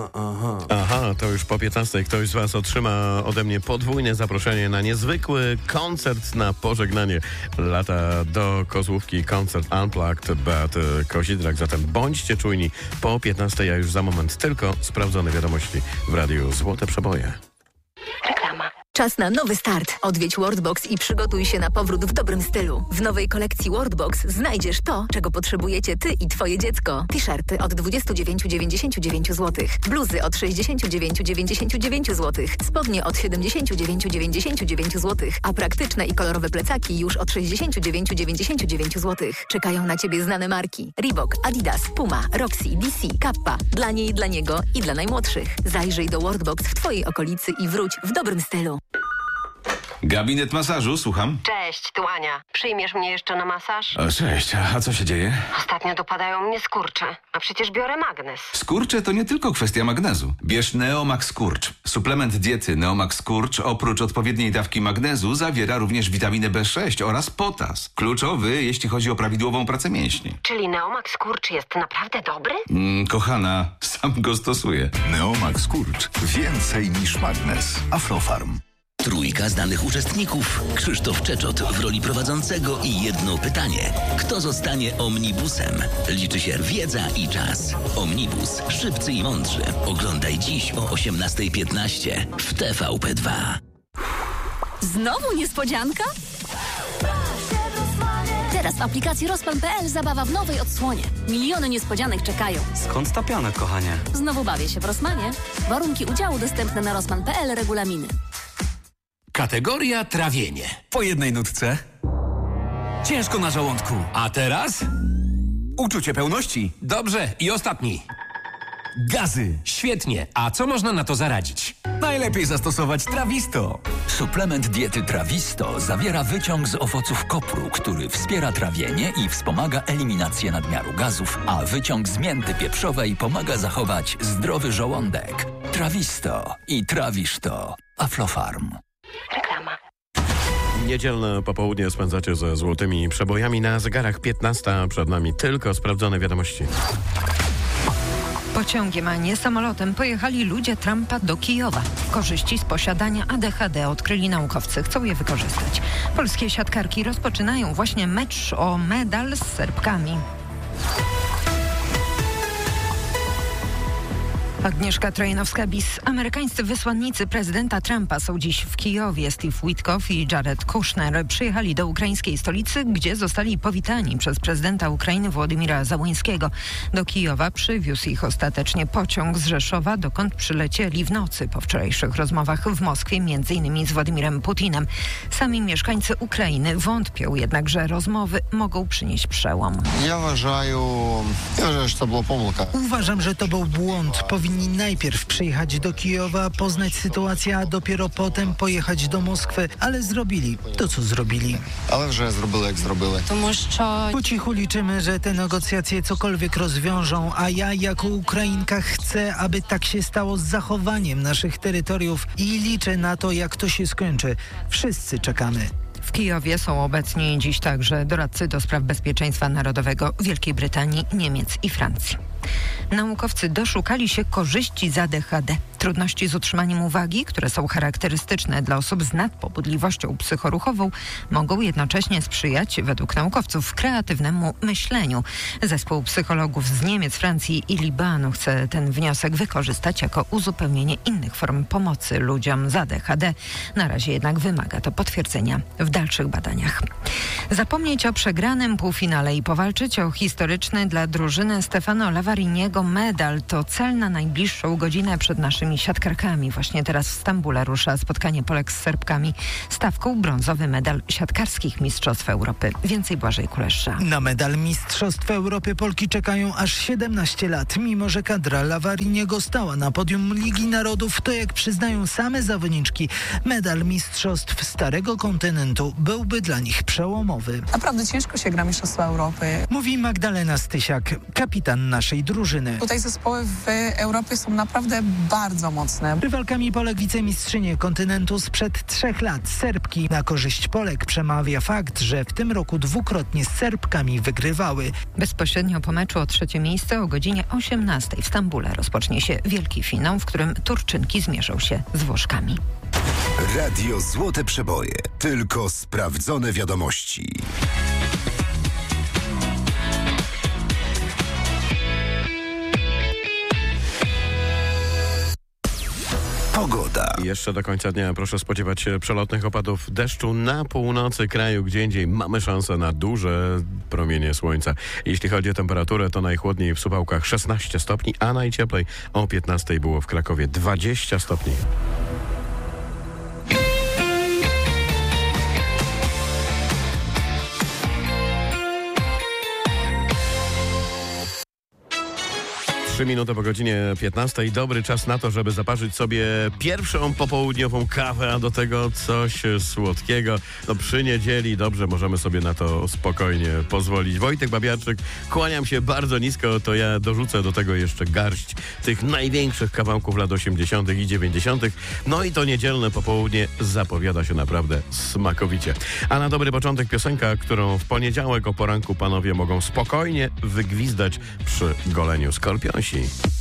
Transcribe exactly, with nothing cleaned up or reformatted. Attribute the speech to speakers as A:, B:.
A: Aha.
B: Aha, to już po piętnastej ktoś z was otrzyma ode mnie podwójne zaproszenie na niezwykły koncert na pożegnanie lata do Kozłówki. Koncert Unplugged Beaty Kozidrak. Zatem bądźcie czujni po piętnastej, a już za moment tylko sprawdzone wiadomości w radiu Złote Przeboje.
C: Reklama. Czas na nowy start. Odwiedź Worldbox i przygotuj się na powrót w dobrym stylu. W nowej kolekcji Worldbox znajdziesz to, czego potrzebujecie ty i twoje dziecko. T-shirty od dwadzieścia dziewięć dziewięćdziesiąt dziewięć złotych. Bluzy od sześćdziesiąt dziewięć dziewięćdziesiąt dziewięć złotych. Spodnie od siedemdziesiąt dziewięć dziewięćdziesiąt dziewięć złotych. A praktyczne i kolorowe plecaki już od sześćdziesiąt dziewięć dziewięćdziesiąt dziewięć złotych. Czekają na ciebie znane marki. Reebok, Adidas, Puma, Roxy, D C, Kappa. Dla niej, dla niego i dla najmłodszych. Zajrzyj do Worldbox w twojej okolicy i wróć w dobrym stylu.
D: Gabinet masażu, słucham.
E: Cześć, tu Ania. Przyjmiesz mnie jeszcze na masaż?
D: O, cześć, a co się dzieje?
E: Ostatnio dopadają mnie skurcze, a przecież biorę magnes.
D: Skurcze to nie tylko kwestia magnezu. Bierz Neomax Skurcz. Suplement diety Neomax Skurcz oprócz odpowiedniej dawki magnezu zawiera również witaminę B sześć oraz potas. Kluczowy, jeśli chodzi o prawidłową pracę mięśni.
E: Czyli Neomax Skurcz jest naprawdę dobry?
D: Mm, kochana, sam go stosuję.
F: Neomax Skurcz. Więcej niż magnes. Aflofarm.
G: Trójka znanych uczestników. Krzysztof Czeczot w roli prowadzącego i jedno pytanie. Kto zostanie omnibusem? Liczy się wiedza i czas. Omnibus. Szybcy i mądrzy. Oglądaj dziś o osiemnasta piętnaście w T V P dwa.
H: Znowu niespodzianka? Teraz w aplikacji Rozpan kropka p l zabawa w nowej odsłonie. Miliony niespodzianek czekają.
A: Skąd ta piana, kochanie?
H: Znowu bawię się w Rosmanie. Warunki udziału dostępne na rozpan kropka p l, regulaminy.
I: Kategoria trawienie.
A: Po jednej nutce. Ciężko na żołądku.
I: A teraz?
A: Uczucie pełności.
I: Dobrze, i ostatni.
A: Gazy.
I: Świetnie. A co można na to zaradzić?
A: Najlepiej zastosować Trawisto.
J: Suplement diety Trawisto zawiera wyciąg z owoców kopru, który wspiera trawienie i wspomaga eliminację nadmiaru gazów, a wyciąg z mięty pieprzowej pomaga zachować zdrowy żołądek. Trawisto i trawisz to. Aflofarm.
E: Reklama.
B: Niedzielne popołudnie spędzacie ze złotymi przebojami. Na zegarach piętnasta, przed nami tylko sprawdzone wiadomości.
K: Pociągiem, a nie samolotem pojechali ludzie Trumpa do Kijowa. Korzyści z posiadania A D H D odkryli naukowcy. Chcą je wykorzystać. Polskie siatkarki rozpoczynają właśnie mecz o medal z Serbkami. Agnieszka Trojanowska-Bis. Amerykańscy wysłannicy prezydenta Trumpa są dziś w Kijowie. Steve Witkoff i Jared Kushner przyjechali do ukraińskiej stolicy, gdzie zostali powitani przez prezydenta Ukrainy Władimira Załańskiego. Do Kijowa przywiózł ich ostatecznie pociąg z Rzeszowa, dokąd przylecieli w nocy po wczorajszych rozmowach w Moskwie, między innymi z Władimirem Putinem. Sami mieszkańcy Ukrainy wątpią jednak, że rozmowy mogą przynieść przełom.
L: Ja uważаю, ja uważam, że to była pomyłka.
M: Uważam, że to był błąd. Powinni najpierw przyjechać do Kijowa, poznać sytuację, a dopiero potem pojechać do Moskwy, ale zrobili to, co zrobili.
L: Ale вже зробили, jak зробили.
M: Po cichu liczymy, że te negocjacje cokolwiek rozwiążą, a ja jako Ukrainka chcę, aby tak się stało z zachowaniem naszych terytoriów i liczę na to, jak to się skończy. Wszyscy czekamy.
K: W Kijowie są obecni dziś także doradcy do spraw bezpieczeństwa narodowego Wielkiej Brytanii, Niemiec i Francji. Naukowcy doszukali się korzyści z A D H D. Trudności z utrzymaniem uwagi, które są charakterystyczne dla osób z nadpobudliwością psychoruchową, mogą jednocześnie sprzyjać, według naukowców, kreatywnemu myśleniu. Zespół psychologów z Niemiec, Francji i Libanu chce ten wniosek wykorzystać jako uzupełnienie innych form pomocy ludziom z A D H D. Na razie jednak wymaga to potwierdzenia w dalszych badaniach. Zapomnieć o przegranym półfinale i powalczyć o historyczny dla drużyny Stefano Lavariniego medal to cel na najbliższą godzinę przed naszymi siatkarkami. Właśnie teraz w Stambule rusza spotkanie Polek z Serbkami. Stawką brązowy medal siatkarskich Mistrzostw Europy. Więcej Błażej Kulesza.
M: Na medal Mistrzostw Europy Polki czekają aż siedemnaście lat. Mimo że kadra Lavariniego stała na podium Ligi Narodów, to jak przyznają same zawodniczki, medal Mistrzostw Starego Kontynentu byłby dla nich przełomowy.
N: Naprawdę ciężko się gra Mistrzostwa Europy.
M: Mówi Magdalena Stysiak, kapitan naszej drużyny. drużyny.
N: Tutaj zespoły w Europie są naprawdę bardzo mocne.
M: Rywalkami Polek wicemistrzynie kontynentu sprzed trzech lat Serbki. Na korzyść Polek przemawia fakt, że w tym roku dwukrotnie z Serbkami wygrywały.
K: Bezpośrednio po meczu o trzecie miejsce o godzinie osiemnastej w Stambule rozpocznie się wielki finał, w którym Turczynki zmierzą się z Włoszkami.
F: Radio Złote Przeboje. Tylko sprawdzone wiadomości. Pogoda.
B: Jeszcze do końca dnia proszę spodziewać się przelotnych opadów deszczu na północy kraju. Gdzie indziej mamy szansę na duże promienie słońca. Jeśli chodzi o temperaturę, to najchłodniej w Suwałkach szesnaście stopni, a najcieplej o piętnastej było w Krakowie dwadzieścia stopni. Trzy minuty po godzinie piętnastej. Dobry czas na to, żeby zaparzyć sobie pierwszą popołudniową kawę, a do tego coś słodkiego. No przy niedzieli dobrze możemy sobie na to spokojnie pozwolić. Wojtek Babiarczyk, kłaniam się bardzo nisko, to ja dorzucę do tego jeszcze garść tych największych kawałków lat osiemdziesiątych i dziewięćdziesiątych. No i to niedzielne popołudnie zapowiada się naprawdę smakowicie. A na dobry początek piosenka, którą w poniedziałek o poranku panowie mogą spokojnie wygwizdać przy goleniu Skorpionsi.